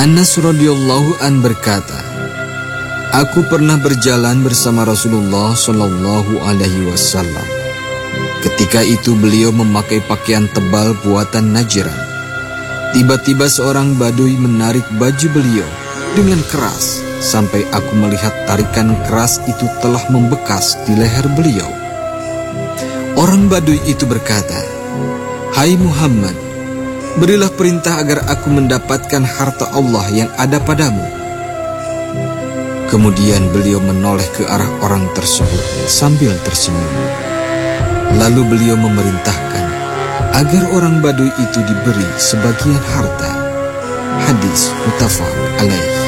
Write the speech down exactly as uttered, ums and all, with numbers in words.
Anas radhiyallahu an berkata, aku pernah berjalan bersama Rasulullah Shallallahu Alaihi Wasallam. Ketika itu beliau memakai pakaian tebal buatan Najran. Tiba-tiba seorang badui menarik baju beliau dengan keras sampai aku melihat tarikan keras itu telah membekas di leher beliau. Orang badui itu berkata, hai Muhammad, berilah perintah agar aku mendapatkan harta Allah yang ada padamu. Kemudian beliau menoleh ke arah orang tersebut sambil tersenyum. Lalu beliau memerintahkan agar orang badui itu diberi sebagian harta. Hadis muttafaq alaih.